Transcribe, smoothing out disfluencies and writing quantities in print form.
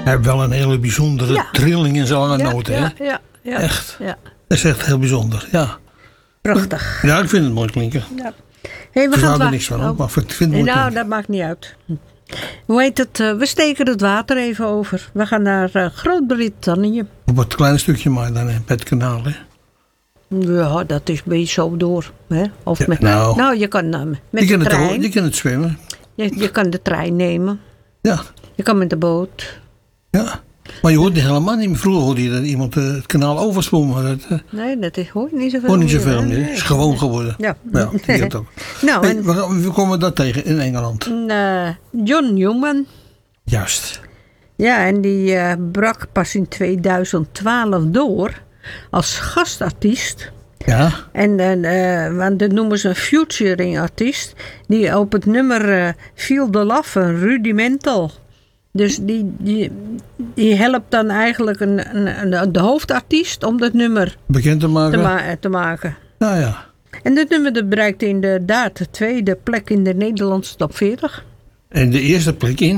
Hij heeft wel een hele bijzondere trilling in zijn lange noten. Hè? Ja. Echt. Ja. Dat is echt heel bijzonder. Ja. Prachtig. Ja, ik vind het mooi klinken. Ja. Hey, we Ik gaan hou er niks van, maar ik vind het mooi klinken. dat maakt niet uit. Hoe heet het? We steken het water even over. We gaan naar Groot-Brittannië. Op het kleine stukje maar dan bij het kanaal. Hè? Ja, dat is een beetje zo door. Hè? Of Ja, met, nou, je kan met de trein. Je kan het zwemmen. Je kan de trein nemen. Ja. Je kan met de boot. Ja. Maar je hoort het helemaal niet meer. Vroeger hoorde je dat iemand het kanaal overzwommen. Nee, dat hoort niet zoveel. Hoort niet zoveel meer. Nee. Het is gewoon geworden. Ja. Die had ook. Nou, Hey, we komen dat tegen in Engeland. John Newman. Juist. Ja, en die brak pas in 2012 door als gastartiest. Ja. Want dat noemen ze een featuring artiest. Die op het nummer Feel the Love, een rudimental. Dus die helpt dan eigenlijk de hoofdartiest om dat nummer bekend te maken. te maken. Nou ja. En dit nummer dat bereikt inderdaad de tweede plek in de Nederlandse top 40. En de eerste plek in?